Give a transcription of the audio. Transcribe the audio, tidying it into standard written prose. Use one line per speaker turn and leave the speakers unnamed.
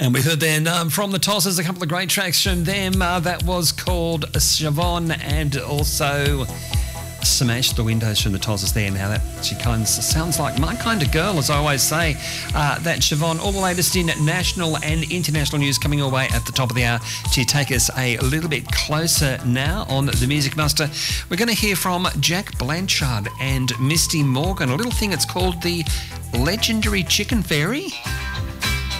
And we heard then from the Tossers a couple of great tracks from them. That was called Siobhan and also Smash the Windows from the Tossers there. Now that she kind of sounds like my kind of girl, as I always say. That Siobhan, all the latest in national and international news coming your way at the top of the hour to take us a little bit closer now on the Music Muster. We're going to hear from Jack Blanchard and Misty Morgan, a little thing that's called the Legendary Chicken Fairy.